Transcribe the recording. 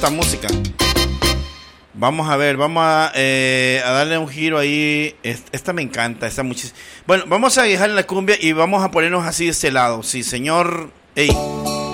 esta música. Vamos a ver, vamos a darle un giro ahí. Esta me encanta, esta muchísimo. Bueno, vamos a dejar la cumbia y vamos a ponernos así de este lado. Sí, señor. Ey.